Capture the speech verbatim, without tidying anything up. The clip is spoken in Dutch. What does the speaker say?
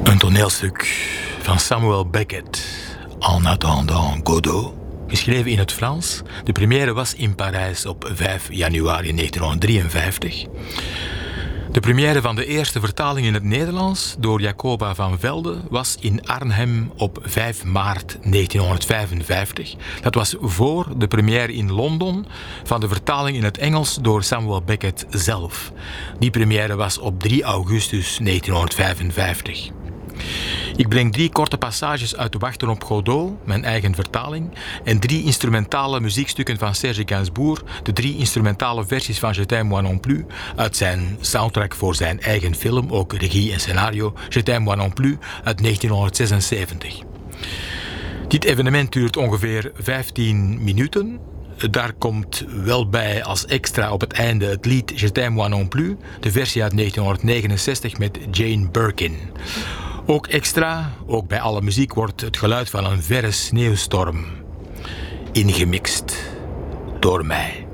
Een toneelstuk van Samuel Beckett, En attendant Godot, geschreven in het Frans. De première was in Parijs op vijf januari negentienhonderddrieënvijftig. De première van de eerste vertaling in het Nederlands door Jacoba van Velde was in Arnhem op vijf maart negentienhonderdvijfenvijftig. Dat was voor de première in Londen van de vertaling in het Engels door Samuel Beckett zelf. Die première was op drie augustus negentienhonderdvijfenvijftig. Ik breng drie korte passages uit Wachten op Godot, mijn eigen vertaling, en drie instrumentale muziekstukken van Serge Gainsbourg, de drie instrumentale versies van Je t'aime moi non plus, uit zijn soundtrack voor zijn eigen film, ook regie en scenario, Je t'aime moi non plus, uit negentienhonderdzesenzeventig. Dit evenement duurt ongeveer vijftien minuten. Daar komt wel bij als extra op het einde het lied Je t'aime moi non plus, de versie uit negentienhonderdnegenenzestig met Jane Birkin. Ook extra, ook bij alle muziek, wordt het geluid van een verre sneeuwstorm ingemixt door mij.